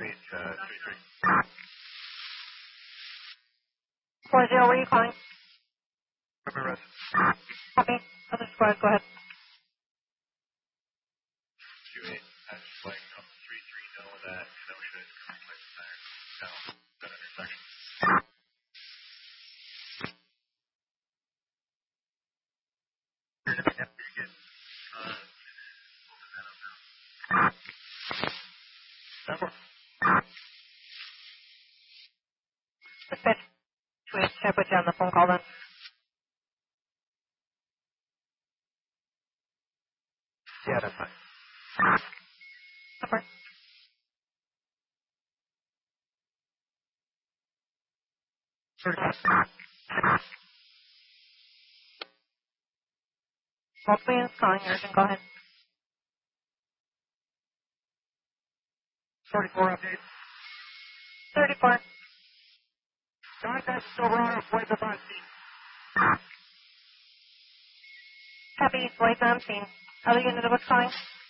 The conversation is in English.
40, where are you calling? Copy. Other squad, go ahead. Dispatch, should I put you on the phone call then? Yeah, that's fine. Over. Multiple units calling, urgent, go ahead. 34 update. 34. Contact Silverado, flight to 5 scene. Copy, flight on scene. Other unit, what's calling?